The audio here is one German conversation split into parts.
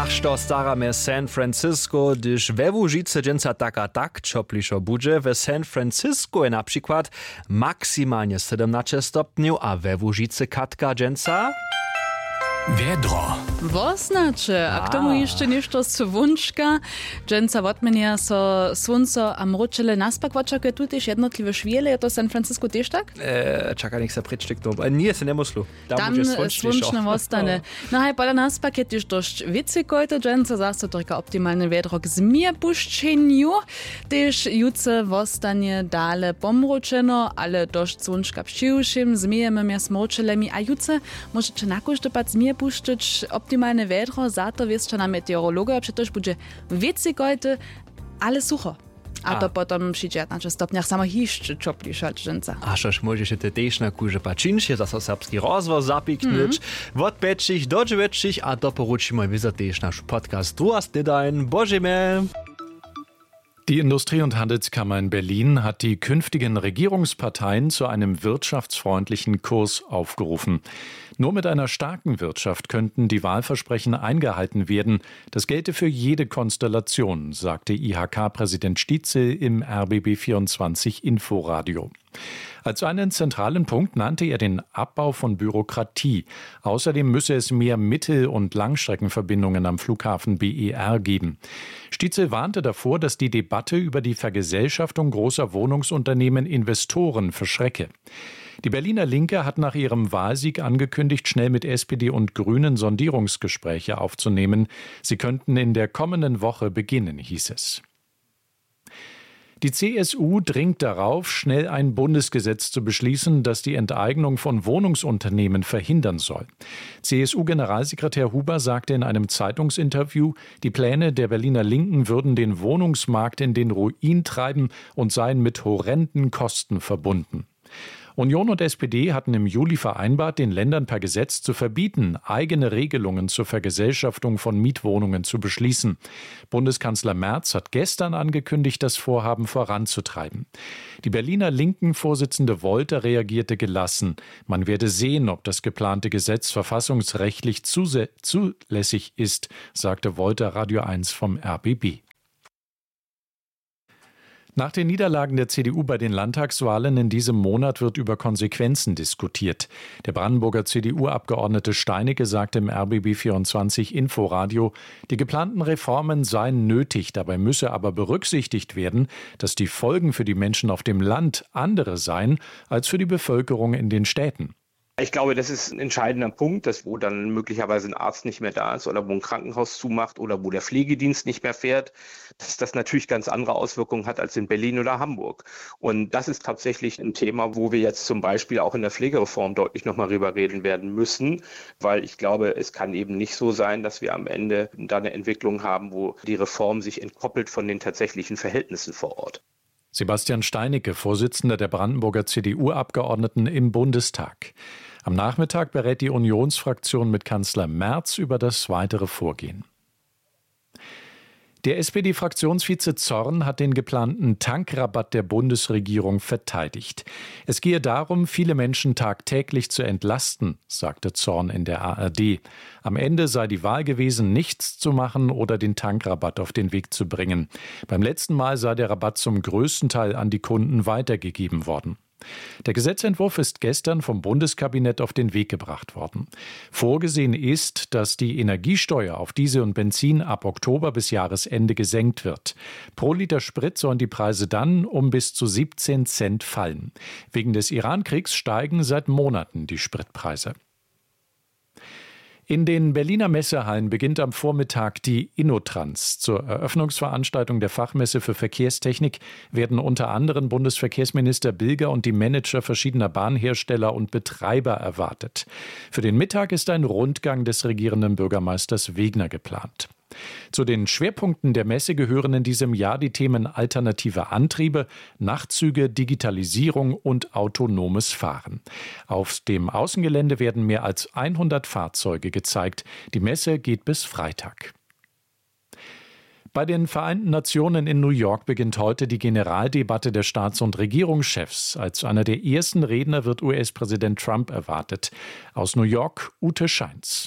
Ach, što staramy San Francisco, gdyż we Łużycy dżęca taka tak ciepliszo budże. W San Francisco je na przykład maksymalnie 17 stopni, a we Łużycy katka dżęca... Wiedro. Woznacze, a k tomu jeszcze ništo słonczka. Dżęca wotmenia so słonco a mroczele naspak oczekuje tu też jednotliwe szwiele. Je to San Francisco też tak? Czekaj, niech se predštiknú. Nie, se nemuslu. Tam słonczne wostane. No hej, pada naspak je też dość witzigojte dżęca, zase tylko optimalny wiedrok zmier puszczeniu. Też juce wostanie dale pomroczeno, ale dość słonczka przyjuszym, zmiejemy miast mroczelemi, a juce możecie nakosztować zmier puszczyć optimalne wiedro, za to wieszcza na meteorologa, przecież będzie witzigojte, ale sucho. A to potom przyjdzie na 3 stopniach samo jeszcze cieplejsza dżęca. A šož môže się też na kurze pačinšie, zase serbski rozvoz zapiknúť, od 5 do 9 a doporučíme vyzať też naš podcast Druhas Dedain. Božime! Die Industrie- und Handelskammer in Berlin hat die künftigen Regierungsparteien zu einem wirtschaftsfreundlichen Kurs aufgerufen. Nur mit einer starken Wirtschaft könnten die Wahlversprechen eingehalten werden. Das gelte für jede Konstellation, sagte IHK-Präsident Stietzel im RBB24 Inforadio. Als einen zentralen Punkt nannte er den Abbau von Bürokratie. Außerdem müsse es mehr Mittel- und Langstreckenverbindungen am Flughafen BER geben. Stietzel warnte davor, dass die Debatte über die Vergesellschaftung großer Wohnungsunternehmen Investoren verschrecke. Die Berliner Linke hat nach ihrem Wahlsieg angekündigt, schnell mit SPD und Grünen Sondierungsgespräche aufzunehmen. Sie könnten in der kommenden Woche beginnen, hieß es. Die CSU dringt darauf, schnell ein Bundesgesetz zu beschließen, das die Enteignung von Wohnungsunternehmen verhindern soll. CSU-Generalsekretär Huber sagte in einem Zeitungsinterview, die Pläne der Berliner Linken würden den Wohnungsmarkt in den Ruin treiben und seien mit horrenden Kosten verbunden. Union und SPD hatten im Juli vereinbart, den Ländern per Gesetz zu verbieten, eigene Regelungen zur Vergesellschaftung von Mietwohnungen zu beschließen. Bundeskanzler Merz hat gestern angekündigt, das Vorhaben voranzutreiben. Die Berliner Linken-Vorsitzende Wolter reagierte gelassen. Man werde sehen, ob das geplante Gesetz verfassungsrechtlich zulässig ist, sagte Wolter Radio 1 vom RBB. Nach den Niederlagen der CDU bei den Landtagswahlen in diesem Monat wird über Konsequenzen diskutiert. Der Brandenburger CDU-Abgeordnete Steinecke sagte im RBB24 Inforadio, die geplanten Reformen seien nötig. Dabei müsse aber berücksichtigt werden, dass die Folgen für die Menschen auf dem Land andere seien als für die Bevölkerung in den Städten. Ich glaube, das ist ein entscheidender Punkt, dass wo dann möglicherweise ein Arzt nicht mehr da ist oder wo ein Krankenhaus zumacht oder wo der Pflegedienst nicht mehr fährt, dass das natürlich ganz andere Auswirkungen hat als in Berlin oder Hamburg. Und das ist tatsächlich ein Thema, wo wir jetzt zum Beispiel auch in der Pflegereform deutlich nochmal drüber reden werden müssen, weil ich glaube, es kann eben nicht so sein, dass wir am Ende da eine Entwicklung haben, wo die Reform sich entkoppelt von den tatsächlichen Verhältnissen vor Ort. Sebastian Steinecke, Vorsitzender der Brandenburger CDU-Abgeordneten im Bundestag. Am Nachmittag berät die Unionsfraktion mit Kanzler Merz über das weitere Vorgehen. Der SPD-Fraktionsvize Zorn hat den geplanten Tankrabatt der Bundesregierung verteidigt. Es gehe darum, viele Menschen tagtäglich zu entlasten, sagte Zorn in der ARD. Am Ende sei die Wahl gewesen, nichts zu machen oder den Tankrabatt auf den Weg zu bringen. Beim letzten Mal sei der Rabatt zum größten Teil an die Kunden weitergegeben worden. Der Gesetzentwurf ist gestern vom Bundeskabinett auf den Weg gebracht worden. Vorgesehen ist, dass die Energiesteuer auf Diesel und Benzin ab Oktober bis Jahresende gesenkt wird. Pro Liter Sprit sollen die Preise dann um bis zu 17 Cent fallen. Wegen des Iran-Kriegs steigen seit Monaten die Spritpreise. In den Berliner Messehallen beginnt am Vormittag die InnoTrans. Zur Eröffnungsveranstaltung der Fachmesse für Verkehrstechnik werden unter anderem Bundesverkehrsminister Bilger und die Manager verschiedener Bahnhersteller und Betreiber erwartet. Für den Mittag ist ein Rundgang des regierenden Bürgermeisters Wegner geplant. Zu den Schwerpunkten der Messe gehören in diesem Jahr die Themen alternative Antriebe, Nachtzüge, Digitalisierung und autonomes Fahren. Auf dem Außengelände werden mehr als 100 Fahrzeuge gezeigt. Die Messe geht bis Freitag. Bei den Vereinten Nationen in New York beginnt heute die Generaldebatte der Staats- und Regierungschefs. Als einer der ersten Redner wird US-Präsident Trump erwartet. Aus New York Ute Scheins.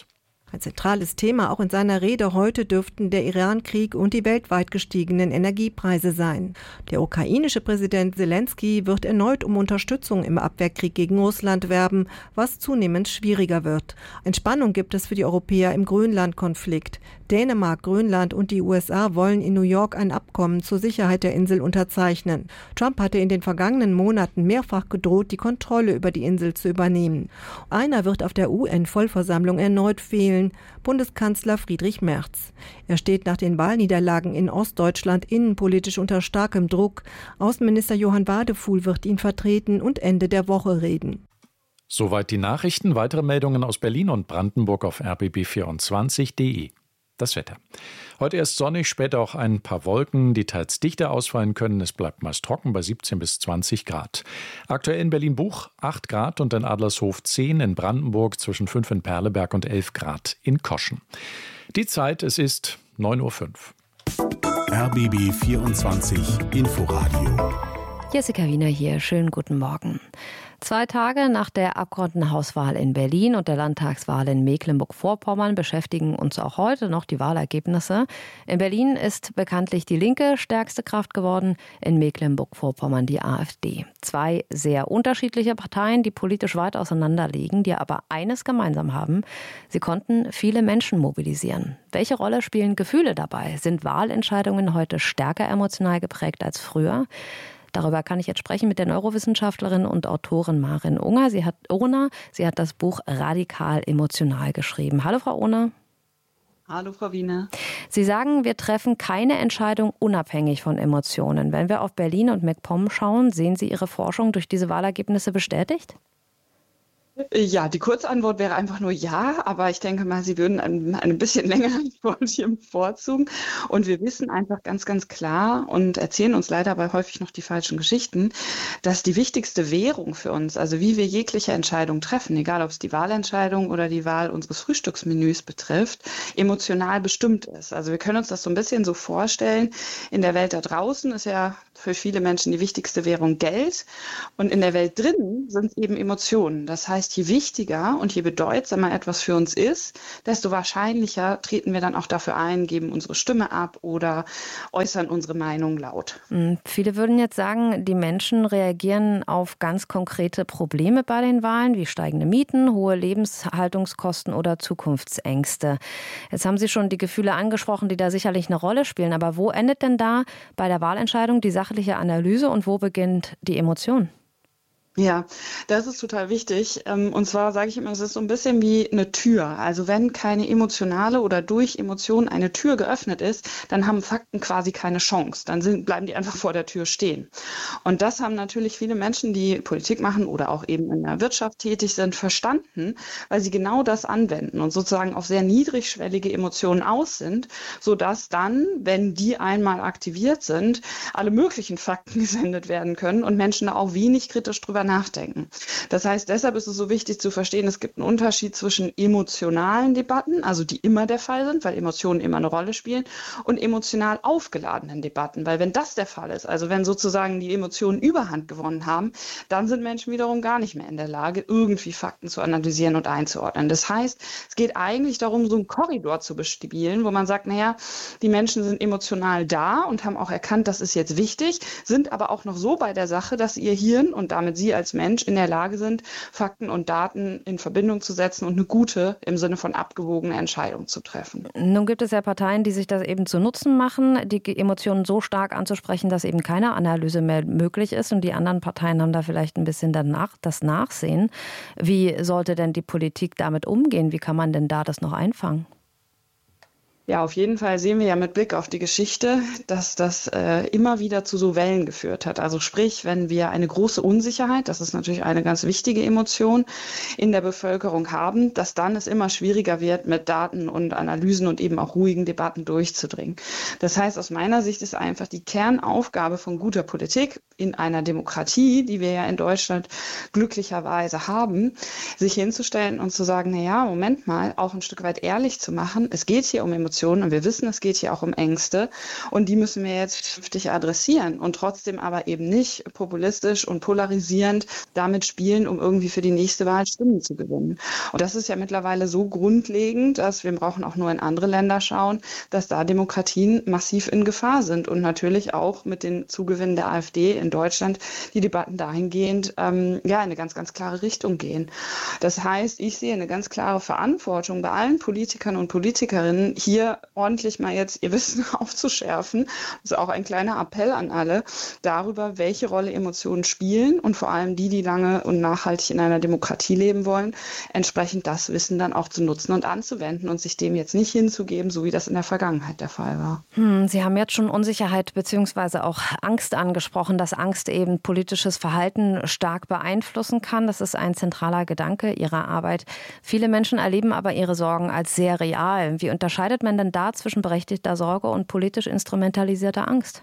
Ein zentrales Thema auch in seiner Rede heute dürften der Iran-Krieg und die weltweit gestiegenen Energiepreise sein. Der ukrainische Präsident Zelensky wird erneut um Unterstützung im Abwehrkrieg gegen Russland werben, was zunehmend schwieriger wird. Entspannung gibt es für die Europäer im Grönland-Konflikt. Dänemark, Grönland und die USA wollen in New York ein Abkommen zur Sicherheit der Insel unterzeichnen. Trump hatte in den vergangenen Monaten mehrfach gedroht, die Kontrolle über die Insel zu übernehmen. Einer wird auf der UN-Vollversammlung erneut fehlen: Bundeskanzler Friedrich Merz. Er steht nach den Wahlniederlagen in Ostdeutschland innenpolitisch unter starkem Druck. Außenminister Johann Wadefuhl wird ihn vertreten und Ende der Woche reden. Soweit die Nachrichten. Weitere Meldungen aus Berlin und Brandenburg auf rbb24.de. Das Wetter. Heute erst sonnig, später auch ein paar Wolken, die teils dichter ausfallen können. Es bleibt meist trocken bei 17 bis 20 Grad. Aktuell in Berlin-Buch 8 Grad und in Adlershof 10, in Brandenburg zwischen 5 in Perleberg und 11 Grad in Koschen. Die Zeit, es ist 9:05 Uhr. RBB 24 Inforadio. Jessica Wiener hier, schönen guten Morgen. 2 Tage nach der Abgeordnetenhauswahl in Berlin und der Landtagswahl in Mecklenburg-Vorpommern beschäftigen uns auch heute noch die Wahlergebnisse. In Berlin ist bekanntlich die Linke stärkste Kraft geworden, in Mecklenburg-Vorpommern die AfD. 2 sehr unterschiedliche Parteien, die politisch weit auseinander liegen, die aber eines gemeinsam haben: Sie konnten viele Menschen mobilisieren. Welche Rolle spielen Gefühle dabei? Sind Wahlentscheidungen heute stärker emotional geprägt als früher? Darüber kann ich jetzt sprechen mit der Neurowissenschaftlerin und Autorin Maren Ohner. Sie hat das Buch Radikal emotional geschrieben. Hallo, Frau Ohner. Hallo, Frau Wiener. Sie sagen, wir treffen keine Entscheidung unabhängig von Emotionen. Wenn wir auf Berlin und MacPom schauen, sehen Sie Ihre Forschung durch diese Wahlergebnisse bestätigt? Ja, die Kurzantwort wäre einfach nur ja, aber ich denke mal, Sie würden eine bisschen längere Antwort hier bevorzugen. Und wir wissen einfach ganz, ganz klar und erzählen uns leider aber häufig noch die falschen Geschichten, dass die wichtigste Währung für uns, also wie wir jegliche Entscheidung treffen, egal ob es die Wahlentscheidung oder die Wahl unseres Frühstücksmenüs betrifft, emotional bestimmt ist. Also wir können uns das so ein bisschen so vorstellen: In der Welt da draußen ist ja für viele Menschen die wichtigste Währung Geld, und in der Welt drinnen sind es eben Emotionen. Das heißt, je wichtiger und je bedeutsamer etwas für uns ist, desto wahrscheinlicher treten wir dann auch dafür ein, geben unsere Stimme ab oder äußern unsere Meinung laut. Viele würden jetzt sagen, die Menschen reagieren auf ganz konkrete Probleme bei den Wahlen, wie steigende Mieten, hohe Lebenshaltungskosten oder Zukunftsängste. Jetzt haben Sie schon die Gefühle angesprochen, die da sicherlich eine Rolle spielen. Aber wo endet denn da bei der Wahlentscheidung die sachliche Analyse und wo beginnt die Emotion? Ja, das ist total wichtig. Und zwar sage ich immer, es ist so ein bisschen wie eine Tür. Also wenn keine emotionale oder durch Emotionen eine Tür geöffnet ist, dann haben Fakten quasi keine Chance. Dann bleiben die einfach vor der Tür stehen. Und das haben natürlich viele Menschen, die Politik machen oder auch eben in der Wirtschaft tätig sind, verstanden, weil sie genau das anwenden und sozusagen auf sehr niedrigschwellige Emotionen aus sind, sodass dann, wenn die einmal aktiviert sind, alle möglichen Fakten gesendet werden können und Menschen da auch wenig kritisch drüber nachdenken. Das heißt, deshalb ist es so wichtig zu verstehen, es gibt einen Unterschied zwischen emotionalen Debatten, also die immer der Fall sind, weil Emotionen immer eine Rolle spielen, und emotional aufgeladenen Debatten, weil wenn das der Fall ist, also wenn sozusagen die Emotionen Überhand gewonnen haben, dann sind Menschen wiederum gar nicht mehr in der Lage, irgendwie Fakten zu analysieren und einzuordnen. Das heißt, es geht eigentlich darum, so einen Korridor zu bespielen, wo man sagt, naja, die Menschen sind emotional da und haben auch erkannt, das ist jetzt wichtig, sind aber auch noch so bei der Sache, dass ihr Hirn und damit Sie als Mensch in der Lage sind, Fakten und Daten in Verbindung zu setzen und eine gute, im Sinne von abgewogene Entscheidung zu treffen. Nun gibt es ja Parteien, die sich das eben zu Nutzen machen, die Emotionen so stark anzusprechen, dass eben keine Analyse mehr möglich ist, und die anderen Parteien haben da vielleicht ein bisschen das Nachsehen. Wie sollte denn die Politik damit umgehen? Wie kann man denn da das noch einfangen? Ja, auf jeden Fall sehen wir ja mit Blick auf die Geschichte, dass das immer wieder zu so Wellen geführt hat. Also sprich, wenn wir eine große Unsicherheit, das ist natürlich eine ganz wichtige Emotion, in der Bevölkerung haben, dass dann es immer schwieriger wird, mit Daten und Analysen und eben auch ruhigen Debatten durchzudringen. Das heißt, aus meiner Sicht ist einfach die Kernaufgabe von guter Politik in einer Demokratie, die wir ja in Deutschland glücklicherweise haben, sich hinzustellen und zu sagen, na ja, Moment mal, auch ein Stück weit ehrlich zu machen. Es geht hier um Emotionen. Emotionen und wir wissen, es geht hier auch um Ängste und die müssen wir jetzt vernünftig adressieren und trotzdem aber eben nicht populistisch und polarisierend damit spielen, um irgendwie für die nächste Wahl Stimmen zu gewinnen. Und das ist ja mittlerweile so grundlegend, dass wir brauchen auch nur in andere Länder schauen, dass da Demokratien massiv in Gefahr sind und natürlich auch mit den Zugewinnen der AfD in Deutschland die Debatten dahingehend in eine ganz, ganz klare Richtung gehen. Das heißt, ich sehe eine ganz klare Verantwortung bei allen Politikern und Politikerinnen, hier ordentlich mal jetzt ihr Wissen aufzuschärfen. Das ist auch ein kleiner Appell an alle, darüber, welche Rolle Emotionen spielen und vor allem die lange und nachhaltig in einer Demokratie leben wollen, entsprechend das Wissen dann auch zu nutzen und anzuwenden und sich dem jetzt nicht hinzugeben, so wie das in der Vergangenheit der Fall war. Sie haben jetzt schon Unsicherheit bzw. auch Angst angesprochen, dass Angst eben politisches Verhalten stark beeinflussen kann. Das ist ein zentraler Gedanke Ihrer Arbeit. Viele Menschen erleben aber ihre Sorgen als sehr real. Wie unterscheidet man denn da zwischen berechtigter Sorge und politisch instrumentalisierter Angst?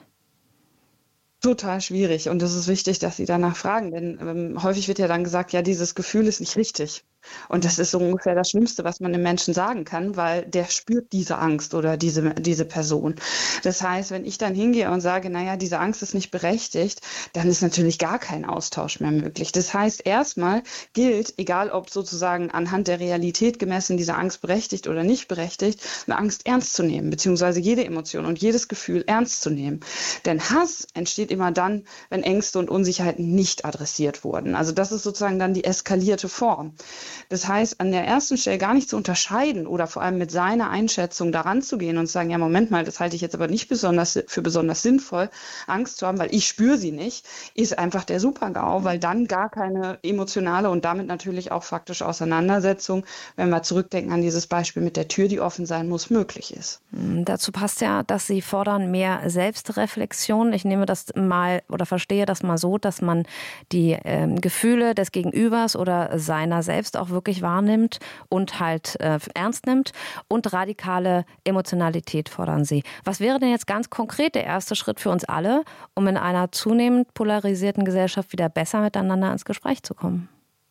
Total schwierig und es ist wichtig, dass Sie danach fragen, denn häufig wird ja dann gesagt, ja, dieses Gefühl ist nicht richtig. Und das ist so ungefähr das Schlimmste, was man dem Menschen sagen kann, weil der spürt diese Angst oder diese Person. Das heißt, wenn ich dann hingehe und sage, naja, diese Angst ist nicht berechtigt, dann ist natürlich gar kein Austausch mehr möglich. Das heißt, erstmal gilt, egal ob sozusagen anhand der Realität gemessen diese Angst berechtigt oder nicht berechtigt, eine Angst ernst zu nehmen, beziehungsweise jede Emotion und jedes Gefühl ernst zu nehmen. Denn Hass entsteht immer dann, wenn Ängste und Unsicherheiten nicht adressiert wurden. Also das ist sozusagen dann die eskalierte Form. Das heißt, an der ersten Stelle gar nicht zu unterscheiden oder vor allem mit seiner Einschätzung daran zu gehen und zu sagen, ja, Moment mal, das halte ich jetzt aber nicht für besonders sinnvoll, Angst zu haben, weil ich spüre sie nicht, ist einfach der Super-GAU, weil dann gar keine emotionale und damit natürlich auch faktische Auseinandersetzung, wenn wir zurückdenken an dieses Beispiel mit der Tür, die offen sein muss, möglich ist. Dazu passt ja, dass Sie fordern mehr Selbstreflexion. Ich nehme das mal oder verstehe das mal so, dass man die Gefühle des Gegenübers oder seiner selbst auch wirklich wahrnimmt und halt ernst nimmt und radikale Emotionalität fordern Sie. Was wäre denn jetzt ganz konkret der erste Schritt für uns alle, um in einer zunehmend polarisierten Gesellschaft wieder besser miteinander ins Gespräch zu kommen?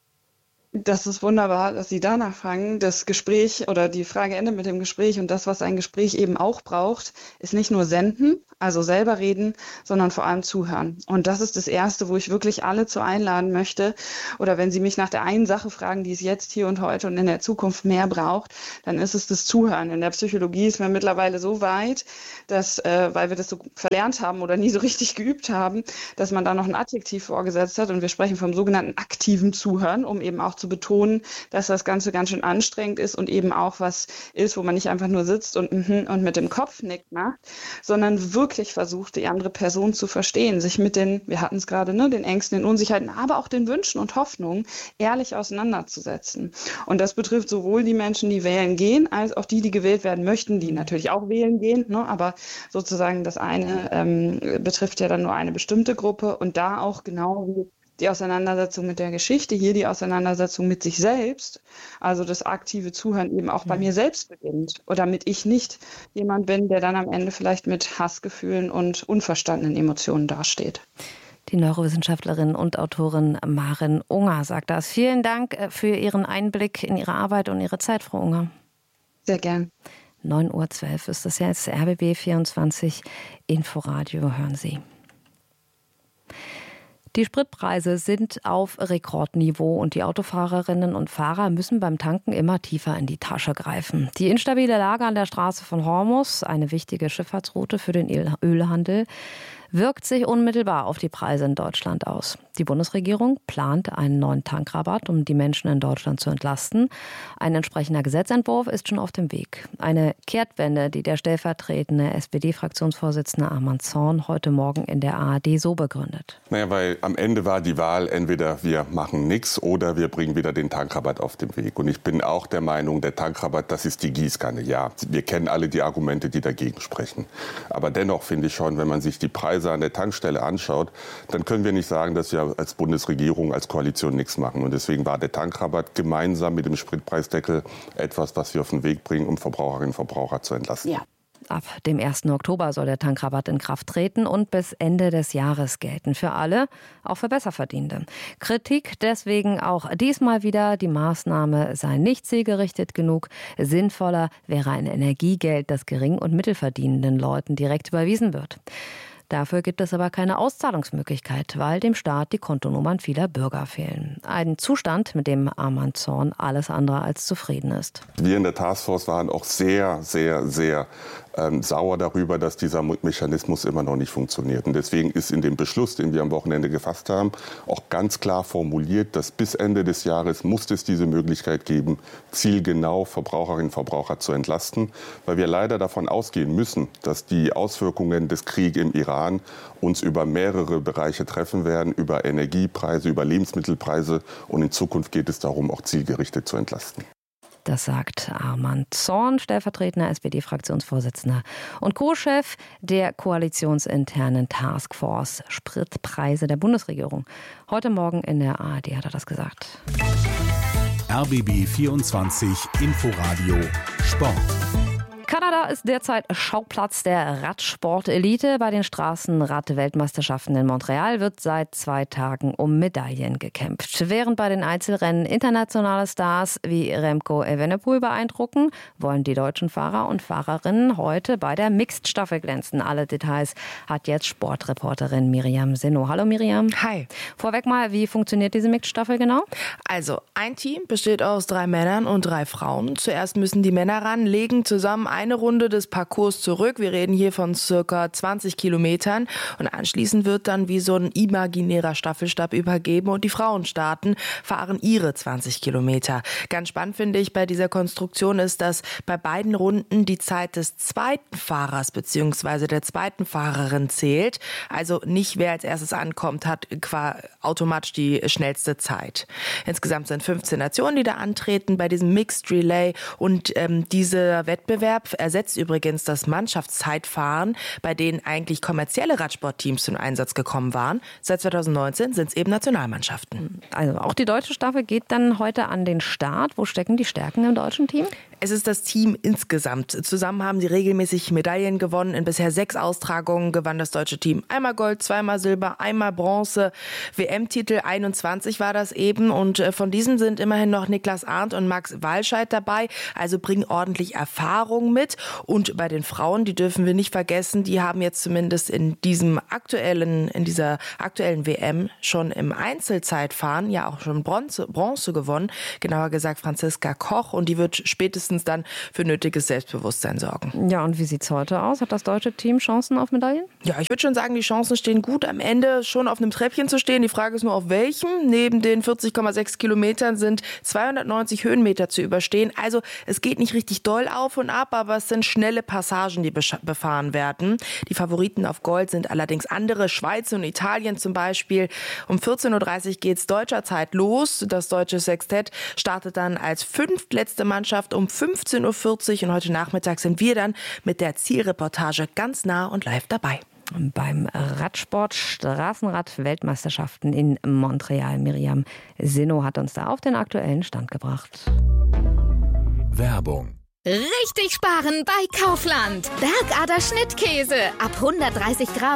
Das ist wunderbar, dass Sie danach fragen. Das Gespräch oder die Frage endet mit dem Gespräch und das, was ein Gespräch eben auch braucht, ist nicht nur senden, also selber reden, sondern vor allem zuhören. Und das ist das Erste, wo ich wirklich alle zu einladen möchte. Oder wenn Sie mich nach der einen Sache fragen, die es jetzt, hier und heute und in der Zukunft mehr braucht, dann ist es das Zuhören. In der Psychologie ist man mittlerweile so weit, dass, weil wir das so verlernt haben oder nie so richtig geübt haben, dass man da noch ein Adjektiv vorgesetzt hat. Und wir sprechen vom sogenannten aktiven Zuhören, um eben auch zu betonen, dass das Ganze ganz schön anstrengend ist und eben auch was ist, wo man nicht einfach nur sitzt und mit dem Kopf nickt macht, sondern wirklich versucht, die andere Person zu verstehen, sich mit den, wir hatten es gerade, den Ängsten, den Unsicherheiten, aber auch den Wünschen und Hoffnungen ehrlich auseinanderzusetzen. Und das betrifft sowohl die Menschen, die wählen gehen, als auch die gewählt werden möchten, die natürlich auch wählen gehen, aber sozusagen das eine betrifft ja dann nur eine bestimmte Gruppe und da auch genau wie die Auseinandersetzung mit der Geschichte, hier die Auseinandersetzung mit sich selbst, also das aktive Zuhören eben auch bei mir selbst beginnt. Oder damit ich nicht jemand bin, der dann am Ende vielleicht mit Hassgefühlen und unverstandenen Emotionen dasteht. Die Neurowissenschaftlerin und Autorin Maren Unger sagt das. Vielen Dank für Ihren Einblick in Ihre Arbeit und Ihre Zeit, Frau Unger. Sehr gern. 9:12 Uhr ist das jetzt RBB 24 Inforadio, hören Sie. Die Spritpreise sind auf Rekordniveau und die Autofahrerinnen und Fahrer müssen beim Tanken immer tiefer in die Tasche greifen. Die instabile Lage an der Straße von Hormuz, eine wichtige Schifffahrtsroute für den Ölhandel, wirkt sich unmittelbar auf die Preise in Deutschland aus. Die Bundesregierung plant einen neuen Tankrabatt, um die Menschen in Deutschland zu entlasten. Ein entsprechender Gesetzentwurf ist schon auf dem Weg. Eine Kehrtwende, die der stellvertretende SPD-Fraktionsvorsitzende Arman Zorn heute Morgen in der ARD so begründet. Naja, weil am Ende war die Wahl, entweder wir machen nichts oder wir bringen wieder den Tankrabatt auf den Weg. Und ich bin auch der Meinung, der Tankrabatt, das ist die Gießkanne. Ja, wir kennen alle die Argumente, die dagegen sprechen. Aber dennoch finde ich schon, wenn man sich die Preise an der Tankstelle anschaut, dann können wir nicht sagen, dass wir als Bundesregierung, als Koalition nichts machen. Und deswegen war der Tankrabatt gemeinsam mit dem Spritpreisdeckel etwas, was wir auf den Weg bringen, um Verbraucherinnen und Verbraucher zu entlasten. Ja. Ab dem 1. Oktober soll der Tankrabatt in Kraft treten und bis Ende des Jahres gelten. Für alle, auch für Besserverdienende. Kritik deswegen auch diesmal wieder, die Maßnahme sei nicht zielgerichtet genug. Sinnvoller wäre ein Energiegeld, das Gering- und Mittelverdienenden Leuten direkt überwiesen wird. Dafür gibt es aber keine Auszahlungsmöglichkeit, weil dem Staat die Kontonummern vieler Bürger fehlen. Ein Zustand, mit dem Armand Zorn alles andere als zufrieden ist. Wir in der Taskforce waren auch sehr, sehr, sehr sauer darüber, dass dieser Mechanismus immer noch nicht funktioniert. Und deswegen ist in dem Beschluss, den wir am Wochenende gefasst haben, auch ganz klar formuliert, dass bis Ende des Jahres muss es diese Möglichkeit geben, zielgenau Verbraucherinnen und Verbraucher zu entlasten, weil wir leider davon ausgehen müssen, dass die Auswirkungen des Krieges im Iran uns über mehrere Bereiche treffen werden, über Energiepreise, über Lebensmittelpreise. Und in Zukunft geht es darum, auch zielgerichtet zu entlasten. Das sagt Armand Zorn, stellvertretender SPD-Fraktionsvorsitzender und Co-Chef der koalitionsinternen Taskforce Spritpreise der Bundesregierung. Heute Morgen in der ARD hat er das gesagt. RBB 24 Inforadio Sport. Kanada ist derzeit Schauplatz der Radsport-Elite. Bei den Straßenrad-Weltmeisterschaften in Montreal wird seit 2 Tagen um Medaillen gekämpft. Während bei den Einzelrennen internationale Stars wie Remco Evenepoel beeindrucken, wollen die deutschen Fahrer und Fahrerinnen heute bei der Mixed-Staffel glänzen. Alle Details hat jetzt Sportreporterin Miriam Seno. Hallo Miriam. Hi. Vorweg mal, wie funktioniert diese Mixed-Staffel genau? Also, ein Team besteht aus 3 Männern und 3 Frauen. Zuerst müssen die Männer ran, legen zusammen eine Runde des Parcours zurück. Wir reden hier von circa 20 Kilometern. Und anschließend wird dann wie so ein imaginärer Staffelstab übergeben und die Frauen fahren ihre 20 Kilometer. Ganz spannend finde ich bei dieser Konstruktion ist, dass bei beiden Runden die Zeit des zweiten Fahrers bzw. der zweiten Fahrerin zählt. Also nicht wer als erstes ankommt, hat automatisch die schnellste Zeit. Insgesamt sind 15 Nationen, die da antreten bei diesem Mixed Relay. Und dieser Wettbewerb ersetzt übrigens das Mannschaftszeitfahren, bei denen eigentlich kommerzielle Radsportteams zum Einsatz gekommen waren. Seit 2019 sind es eben Nationalmannschaften. Also auch die deutsche Staffel geht dann heute an den Start. Wo stecken die Stärken im deutschen Team? Es ist das Team insgesamt. Zusammen haben sie regelmäßig Medaillen gewonnen. In bisher 6 Austragungen gewann das deutsche Team einmal Gold, 2-mal Silber, einmal Bronze. WM-Titel 21 war das eben. Und von diesen sind immerhin noch Niklas Arndt und Max Walscheid dabei. Also bringen ordentlich Erfahrung mit. Und bei den Frauen, die dürfen wir nicht vergessen, die haben jetzt zumindest in dieser aktuellen WM schon im Einzelzeitfahren ja auch schon Bronze gewonnen. Genauer gesagt Franziska Koch. Und die wird spätestens dann für nötiges Selbstbewusstsein sorgen. Ja, und wie sieht's heute aus? Hat das deutsche Team Chancen auf Medaillen? Ja, ich würde schon sagen, die Chancen stehen gut, am Ende schon auf einem Treppchen zu stehen. Die Frage ist nur, auf welchem. Neben den 40,6 Kilometern sind 290 Höhenmeter zu überstehen. Also es geht nicht richtig doll auf und ab, aber es sind schnelle Passagen, die befahren werden. Die Favoriten auf Gold sind allerdings andere, Schweiz und Italien zum Beispiel. Um 14.30 Uhr geht's deutscher Zeit los. Das deutsche Sextett startet dann als 5. letzte Mannschaft um 15.40 Uhr und heute Nachmittag sind wir dann mit der Zielreportage ganz nah und live dabei. Beim Radsport Straßenrad-Weltmeisterschaften in Montreal. Miriam Seno hat uns da auf den aktuellen Stand gebracht. Werbung. Richtig sparen bei Kaufland. Bergader Schnittkäse ab 130 Gramm.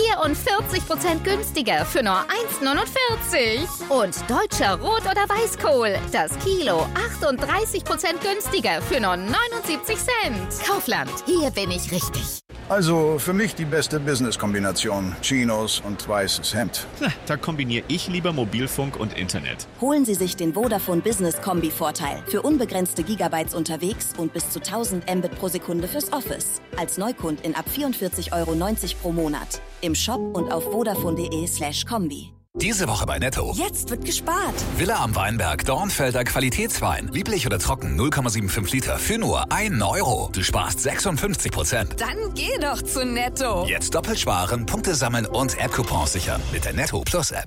44% günstiger für nur 1,49. Und deutscher Rot- oder Weißkohl. Das Kilo 38% günstiger für nur 79 Cent. Kaufland, hier bin ich richtig. Also für mich die beste Business-Kombination. Chinos und weißes Hemd. Da kombiniere ich lieber Mobilfunk und Internet. Holen Sie sich den Vodafone Business Kombi-Vorteil. Für unbegrenzte Gigabytes unterwegs und bis zu 1000 Mbit pro Sekunde fürs Office. Als Neukundin ab 44,90 € pro Monat. Im Shop und auf vodafone.de/kombi. Diese Woche bei Netto. Jetzt wird gespart. Villa am Weinberg, Dornfelder Qualitätswein. Lieblich oder trocken, 0,75 Liter für nur 1 €. Du sparst 56%. Dann geh doch zu Netto. Jetzt doppelt sparen, Punkte sammeln und App-Coupons sichern mit der Netto Plus App.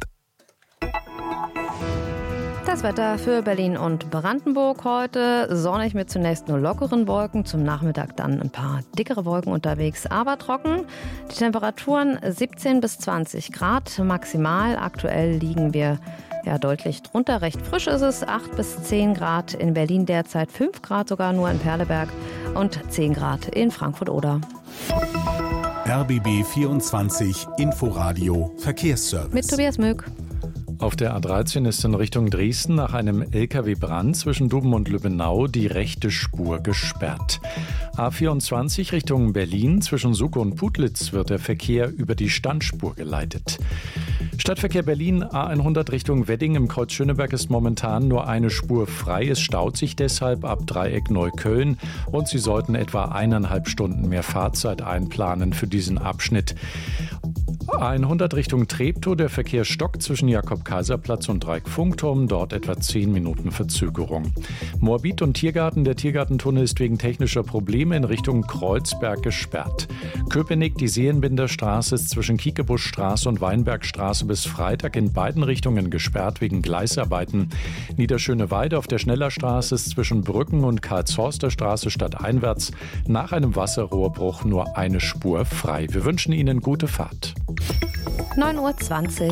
Das Wetter für Berlin und Brandenburg heute. Sonnig mit zunächst nur lockeren Wolken. Zum Nachmittag dann ein paar dickere Wolken unterwegs, aber trocken. Die Temperaturen 17 bis 20 Grad maximal. Aktuell liegen wir deutlich drunter. Recht frisch ist es. 8 bis 10 Grad in Berlin derzeit. 5 Grad sogar nur in Perleberg. und 10 Grad in Frankfurt-Oder. RBB 24 Inforadio Verkehrsservice. Mit Tobias Möck. Auf der A13 ist in Richtung Dresden nach einem LKW-Brand zwischen Duben und Lübbenau die rechte Spur gesperrt. A24 Richtung Berlin zwischen Suckow und Putlitz wird der Verkehr über die Standspur geleitet. Stadtverkehr Berlin A100 Richtung Wedding im Kreuz Schöneberg ist momentan nur eine Spur frei. Es staut sich deshalb ab Dreieck Neukölln und Sie sollten etwa 1,5 Stunden mehr Fahrzeit einplanen für diesen Abschnitt. A100 Richtung Treptow, der Verkehr stockt zwischen Jakob-Kaiser-Platz und Dreieck-Funkturm, dort etwa 10 Minuten Verzögerung. Moabit und Tiergarten, der Tiergartentunnel ist wegen technischer Probleme in Richtung Kreuzberg gesperrt. Köpenick, die Seelenbinderstraße ist zwischen Kiekebuschstraße und Weinbergstraße bis Freitag in beiden Richtungen gesperrt wegen Gleisarbeiten. Niederschöneweide auf der Schnellerstraße ist zwischen Brücken und Karlshorster Straße stadteinwärts nach einem Wasserrohrbruch nur eine Spur frei. Wir wünschen Ihnen gute Fahrt. 9:20 Uhr.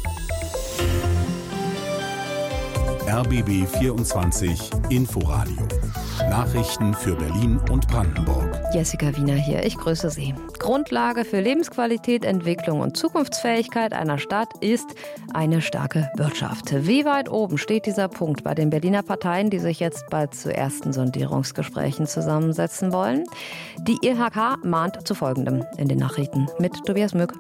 RBB 24 Inforadio. Nachrichten für Berlin und Brandenburg. Jessica Wiener hier, ich grüße Sie. Grundlage für Lebensqualität, Entwicklung und Zukunftsfähigkeit einer Stadt ist eine starke Wirtschaft. Wie weit oben steht dieser Punkt bei den Berliner Parteien, die sich jetzt bald zu ersten Sondierungsgesprächen zusammensetzen wollen? Die IHK mahnt zu Folgendem in den Nachrichten mit Tobias Möck.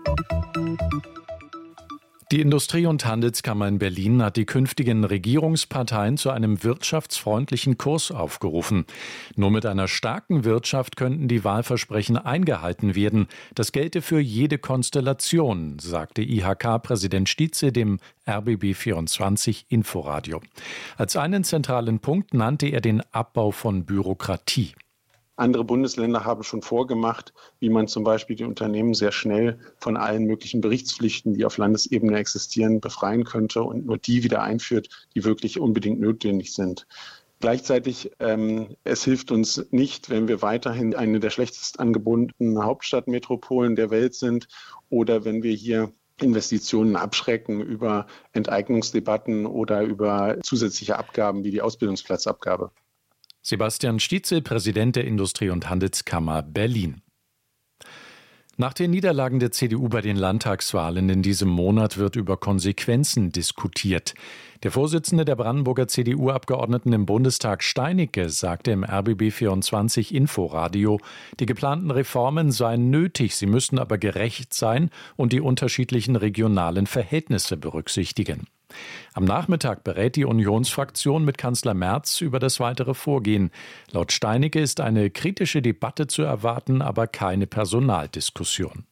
Die Industrie- und Handelskammer in Berlin hat die künftigen Regierungsparteien zu einem wirtschaftsfreundlichen Kurs aufgerufen. Nur mit einer starken Wirtschaft könnten die Wahlversprechen eingehalten werden. Das gelte für jede Konstellation, sagte IHK-Präsident Stietze dem RBB 24 Inforadio. Als einen zentralen Punkt nannte er den Abbau von Bürokratie. Andere Bundesländer haben schon vorgemacht, wie man zum Beispiel die Unternehmen sehr schnell von allen möglichen Berichtspflichten, die auf Landesebene existieren, befreien könnte und nur die wieder einführt, die wirklich unbedingt notwendig sind. Gleichzeitig, es hilft uns nicht, wenn wir weiterhin eine der schlechtest angebundenen Hauptstadtmetropolen der Welt sind oder wenn wir hier Investitionen abschrecken über Enteignungsdebatten oder über zusätzliche Abgaben wie die Ausbildungsplatzabgabe. Sebastian Stietze, Präsident der Industrie- und Handelskammer Berlin. Nach den Niederlagen der CDU bei den Landtagswahlen in diesem Monat wird über Konsequenzen diskutiert. Der Vorsitzende der Brandenburger CDU-Abgeordneten im Bundestag, Steinicke, sagte im RBB 24 Inforadio, die geplanten Reformen seien nötig, sie müssten aber gerecht sein und die unterschiedlichen regionalen Verhältnisse berücksichtigen. Am Nachmittag berät die Unionsfraktion mit Kanzler Merz über das weitere Vorgehen. Laut Steinicke ist eine kritische Debatte zu erwarten, aber keine Personaldiskussion.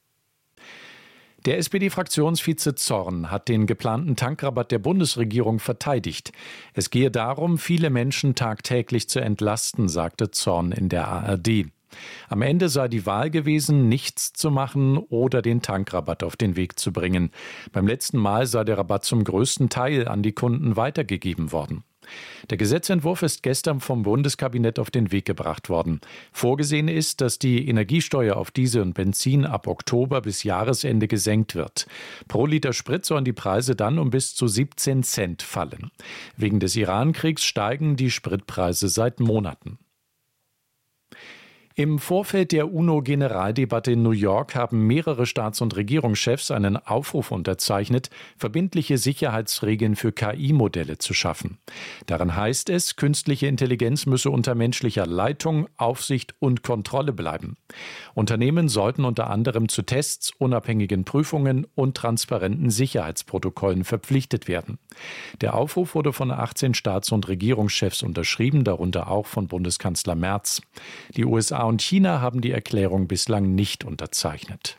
Der SPD-Fraktionsvize Zorn hat den geplanten Tankrabatt der Bundesregierung verteidigt. Es gehe darum, viele Menschen tagtäglich zu entlasten, sagte Zorn in der ARD. Am Ende sei die Wahl gewesen, nichts zu machen oder den Tankrabatt auf den Weg zu bringen. Beim letzten Mal sei der Rabatt zum größten Teil an die Kunden weitergegeben worden. Der Gesetzentwurf ist gestern vom Bundeskabinett auf den Weg gebracht worden. Vorgesehen ist, dass die Energiesteuer auf Diesel und Benzin ab Oktober bis Jahresende gesenkt wird. Pro Liter Sprit sollen die Preise dann um bis zu 17 Cent fallen. Wegen des Iran-Kriegs steigen die Spritpreise seit Monaten. Im Vorfeld der UNO-Generaldebatte in New York haben mehrere Staats- und Regierungschefs einen Aufruf unterzeichnet, verbindliche Sicherheitsregeln für KI-Modelle zu schaffen. Darin heißt es, künstliche Intelligenz müsse unter menschlicher Leitung, Aufsicht und Kontrolle bleiben. Unternehmen sollten unter anderem zu Tests, unabhängigen Prüfungen und transparenten Sicherheitsprotokollen verpflichtet werden. Der Aufruf wurde von 18 Staats- und Regierungschefs unterschrieben, darunter auch von Bundeskanzler Merz. Die USA und China haben die Erklärung bislang nicht unterzeichnet.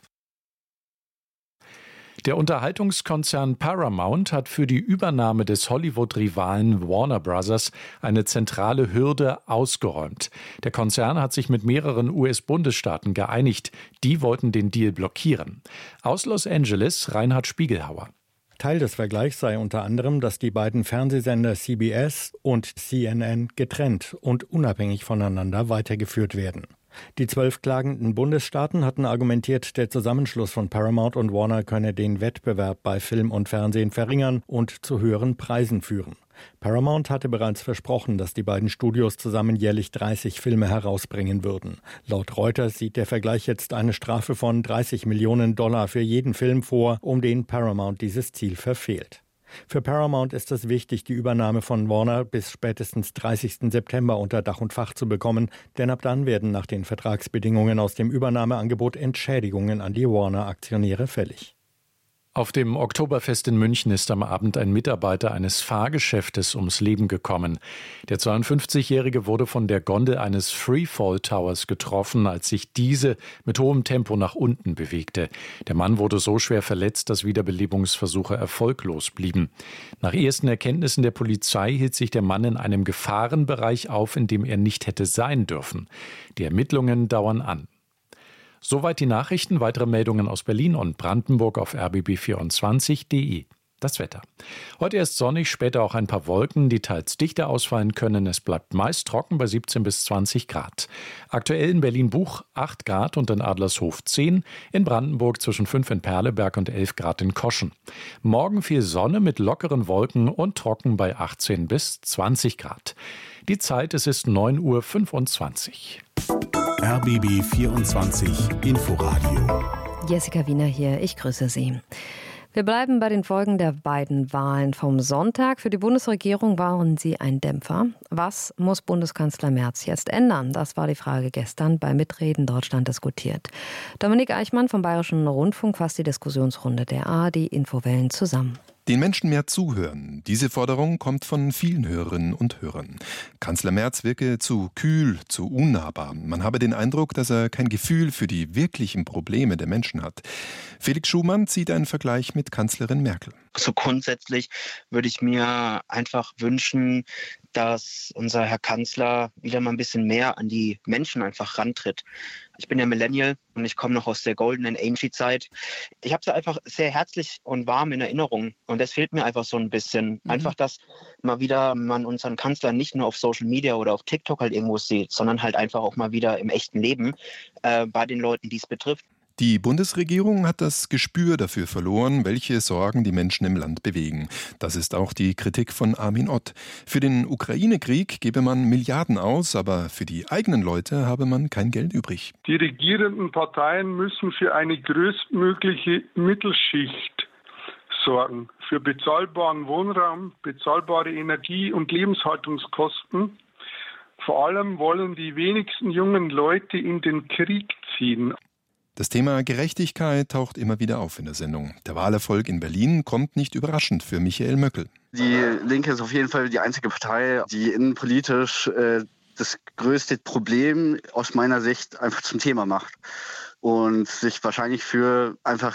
Der Unterhaltungskonzern Paramount hat für die Übernahme des Hollywood-Rivalen Warner Bros. Eine zentrale Hürde ausgeräumt. Der Konzern hat sich mit mehreren US-Bundesstaaten geeinigt. Die wollten den Deal blockieren. Aus Los Angeles Reinhard Spiegelhauer. Teil des Vergleichs sei unter anderem, dass die beiden Fernsehsender CBS und CNN getrennt und unabhängig voneinander weitergeführt werden. Die 12 klagenden Bundesstaaten hatten argumentiert, der Zusammenschluss von Paramount und Warner könne den Wettbewerb bei Film und Fernsehen verringern und zu höheren Preisen führen. Paramount hatte bereits versprochen, dass die beiden Studios zusammen jährlich 30 Filme herausbringen würden. Laut Reuters sieht der Vergleich jetzt eine Strafe von $30 Millionen für jeden Film vor, um den Paramount dieses Ziel verfehlt. Für Paramount ist es wichtig, die Übernahme von Warner bis spätestens 30. September unter Dach und Fach zu bekommen, denn ab dann werden nach den Vertragsbedingungen aus dem Übernahmeangebot Entschädigungen an die Warner-Aktionäre fällig. Auf dem Oktoberfest in München ist am Abend ein Mitarbeiter eines Fahrgeschäftes ums Leben gekommen. Der 52-Jährige wurde von der Gondel eines Freefall Towers getroffen, als sich diese mit hohem Tempo nach unten bewegte. Der Mann wurde so schwer verletzt, dass Wiederbelebungsversuche erfolglos blieben. Nach ersten Erkenntnissen der Polizei hielt sich der Mann in einem Gefahrenbereich auf, in dem er nicht hätte sein dürfen. Die Ermittlungen dauern an. Soweit die Nachrichten. Weitere Meldungen aus Berlin und Brandenburg auf rbb24.de. Das Wetter. Heute erst sonnig, später auch ein paar Wolken, die teils dichter ausfallen können. Es bleibt meist trocken bei 17 bis 20 Grad. Aktuell in Berlin-Buch 8 Grad und in Adlershof 10. In Brandenburg zwischen 5 in Perleberg und 11 Grad in Koschen. Morgen viel Sonne mit lockeren Wolken und trocken bei 18 bis 20 Grad. Die Zeit, es ist 9:25 Uhr. RBB 24 Inforadio. Jessica Wiener hier, ich grüße Sie. Wir bleiben bei den Folgen der beiden Wahlen vom Sonntag. Für die Bundesregierung waren sie ein Dämpfer. Was muss Bundeskanzler Merz jetzt ändern? Das war die Frage gestern bei Mitreden Deutschland diskutiert. Dominik Eichmann vom Bayerischen Rundfunk fasst die Diskussionsrunde der ARD Infowellen zusammen. Den Menschen mehr zuhören. Diese Forderung kommt von vielen Hörerinnen und Hörern. Kanzler Merz wirke zu kühl, zu unnahbar. Man habe den Eindruck, dass er kein Gefühl für die wirklichen Probleme der Menschen hat. Felix Schumann zieht einen Vergleich mit Kanzlerin Merkel. So grundsätzlich würde ich mir einfach wünschen, dass unser Herr Kanzler wieder mal ein bisschen mehr an die Menschen einfach rantritt. Ich bin ja Millennial und ich komme noch aus der goldenen Angie-Zeit. Ich habe sie einfach sehr herzlich und warm in Erinnerung und das fehlt mir einfach so ein bisschen. Einfach, dass mal wieder man unseren Kanzler nicht nur auf Social Media oder auf TikTok halt irgendwo sieht, sondern halt einfach auch mal wieder im echten Leben bei den Leuten, die es betrifft. Die Bundesregierung hat das Gespür dafür verloren, welche Sorgen die Menschen im Land bewegen. Das ist auch die Kritik von Armin Ott. Für den Ukraine-Krieg gebe man Milliarden aus, aber für die eigenen Leute habe man kein Geld übrig. Die regierenden Parteien müssen für eine größtmögliche Mittelschicht sorgen. Für bezahlbaren Wohnraum, bezahlbare Energie- und Lebenshaltungskosten. Vor allem wollen die wenigsten jungen Leute in den Krieg ziehen. Das Thema Gerechtigkeit taucht immer wieder auf in der Sendung. Der Wahlerfolg in Berlin kommt nicht überraschend für Michael Möckel. Die Linke ist auf jeden Fall die einzige Partei, die innenpolitisch das größte Problem aus meiner Sicht einfach zum Thema macht und sich wahrscheinlich für einfach